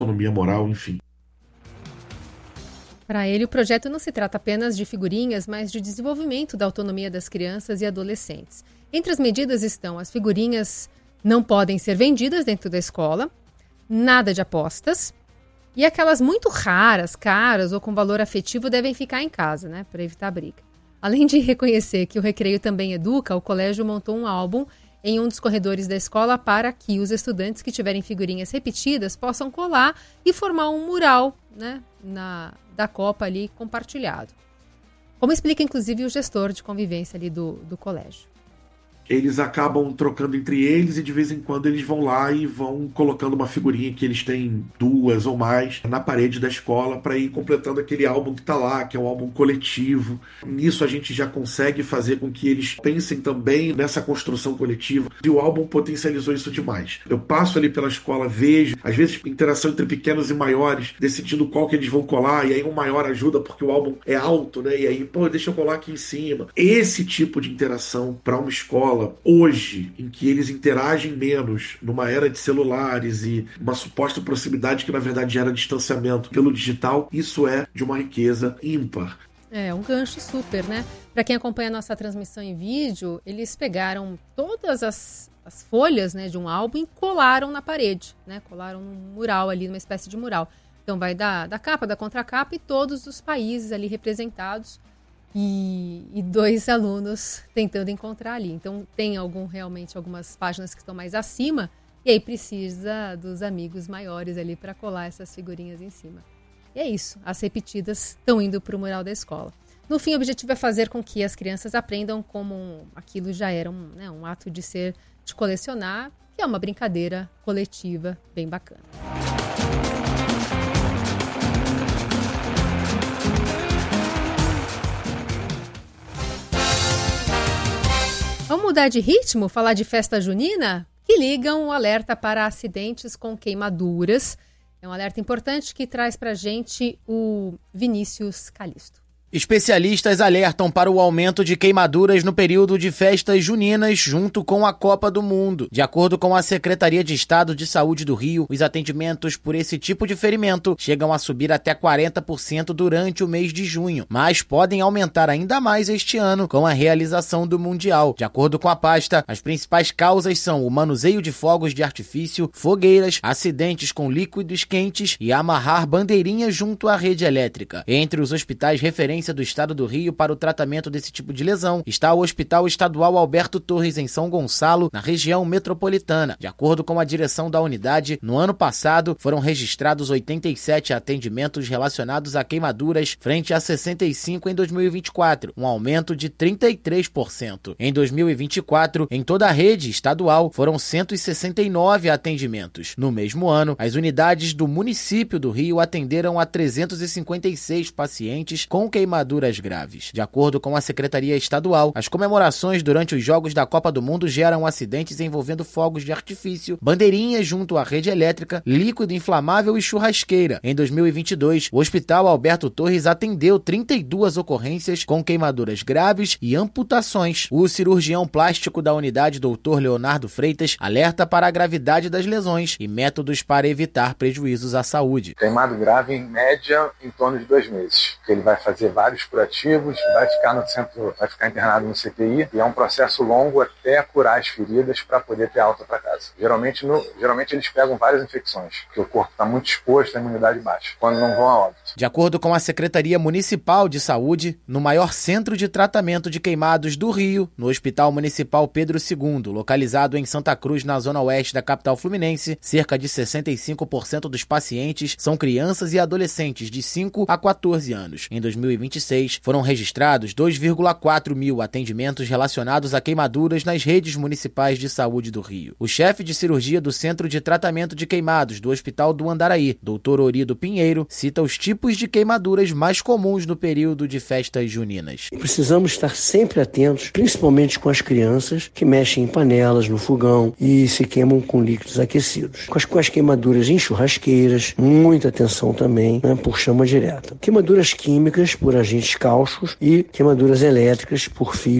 autonomia moral, enfim. Para ele, o projeto não se trata apenas de figurinhas, mas de desenvolvimento da autonomia das crianças e adolescentes. Entre as medidas estão: as figurinhas não podem ser vendidas dentro da escola, nada de apostas, e aquelas muito raras, caras ou com valor afetivo devem ficar em casa, né, para evitar briga. Além de reconhecer que o Recreio também educa, o colégio montou um álbum em um dos corredores da escola para que os estudantes que tiverem figurinhas repetidas possam colar e formar um mural, né, da Copa ali compartilhado. Como explica, inclusive, o gestor de convivência ali do colégio. Eles acabam trocando entre eles e de vez em quando eles vão lá e vão colocando uma figurinha que eles têm 2 ou mais na parede da escola para ir completando aquele álbum que está lá, que é um álbum coletivo. Nisso a gente já consegue fazer com que eles pensem também nessa construção coletiva. E o álbum potencializou isso demais. Eu passo ali pela escola, vejo, às vezes, interação entre pequenos e maiores, decidindo qual que eles vão colar, e aí um maior ajuda porque o álbum é alto, né? E aí, deixa eu colar aqui em cima. Esse tipo de interação para uma escola hoje, em que eles interagem menos, numa era de celulares e uma suposta proximidade que na verdade era distanciamento pelo digital, isso é de uma riqueza ímpar. É um gancho super, né? Para quem acompanha a nossa transmissão em vídeo, eles pegaram todas as folhas, né, de um álbum e colaram na parede, né? Colaram um mural ali, uma espécie de mural. Então vai da capa, da contracapa e todos os países ali representados. E 2 alunos tentando encontrar ali. Então tem realmente algumas páginas que estão mais acima e aí precisa dos amigos maiores ali para colar essas figurinhas em cima. E é isso, as repetidas estão indo para o mural da escola. No fim, o objetivo é fazer com que as crianças aprendam como aquilo já era um ato de colecionar, que é uma brincadeira coletiva bem bacana. Vamos mudar de ritmo, falar de festa junina? Que ligam o alerta para acidentes com queimaduras. É um alerta importante que traz para a gente o Vinícius Calisto. Especialistas alertam para o aumento de queimaduras no período de festas juninas junto com a Copa do Mundo. De acordo com a Secretaria de Estado de Saúde do Rio, os atendimentos por esse tipo de ferimento chegam a subir até 40% durante o mês de junho, mas podem aumentar ainda mais este ano com a realização do Mundial. De acordo com a pasta, as principais causas são o manuseio de fogos de artifício, fogueiras, acidentes com líquidos quentes e amarrar bandeirinhas junto à rede elétrica. Entre os hospitais referentes do Estado do Rio para o tratamento desse tipo de lesão está o Hospital Estadual Alberto Torres, em São Gonçalo, na região metropolitana. De acordo com a direção da unidade, no ano passado foram registrados 87 atendimentos relacionados a queimaduras frente a 65 em 2024, um aumento de 33%. Em 2024, em toda a rede estadual, foram 169 atendimentos. No mesmo ano, as unidades do município do Rio atenderam a 356 pacientes com queimaduras graves. De acordo com a Secretaria Estadual, as comemorações durante os Jogos da Copa do Mundo geram acidentes envolvendo fogos de artifício, bandeirinhas junto à rede elétrica, líquido inflamável e churrasqueira. Em 2022, o Hospital Alberto Torres atendeu 32 ocorrências com queimaduras graves e amputações. O cirurgião plástico da unidade, Dr. Leonardo Freitas, alerta para a gravidade das lesões e métodos para evitar prejuízos à saúde. Queimado grave, em média, em torno de 2 meses. Ele vai fazer vários curativos, vai ficar no centro, vai ficar internado no CTI e é um processo longo até curar as feridas para poder ter alta para casa. Geralmente eles pegam várias infecções, porque o corpo está muito exposto, a imunidade baixa, quando não vão a óbito. De acordo com a Secretaria Municipal de Saúde, no maior centro de tratamento de queimados do Rio, no Hospital Municipal Pedro II, localizado em Santa Cruz, na zona oeste da capital fluminense, cerca de 65% dos pacientes são crianças e adolescentes de 5 a 14 anos. Em 2026, foram registrados 2,4 mil atendimentos relacionados a queimaduras nas redes municipais de saúde do Rio. O chefe de cirurgia do Centro de Tratamento de Queimados do Hospital do Andaraí, Dr. Orido Pinheiro, cita os tipos de queimaduras mais comuns no período de festas juninas. Precisamos estar sempre atentos, principalmente com as crianças que mexem em panelas, no fogão e se queimam com líquidos aquecidos. Com as queimaduras em churrasqueiras, muita atenção também, né, por chama direta. Queimaduras químicas por agentes cáusticos e queimaduras elétricas por fios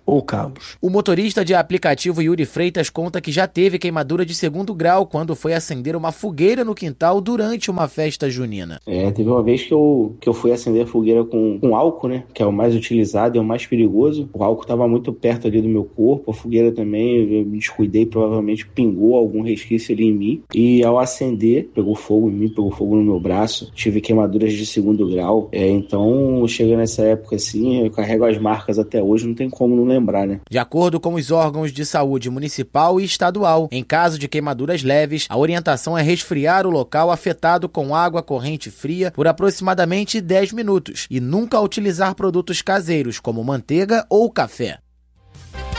ou cabos. O motorista de aplicativo Yuri Freitas conta que já teve queimadura de 2º grau quando foi acender uma fogueira no quintal durante uma festa junina. Teve uma vez que eu fui acender a fogueira com álcool, né? Que é o mais utilizado e é o mais perigoso. O álcool estava muito perto ali do meu corpo, a fogueira também, eu me descuidei, provavelmente pingou algum resquício ali em mim. E ao acender, pegou fogo em mim, pegou fogo no meu braço. Tive queimaduras de 2º grau. Então, chega nessa época assim, eu carrego as marcas até hoje, não tem como não lembrar, né? De acordo com os órgãos de saúde municipal e estadual, em caso de queimaduras leves, a orientação é resfriar o local afetado com água corrente fria por aproximadamente 10 minutos e nunca utilizar produtos caseiros como manteiga ou café.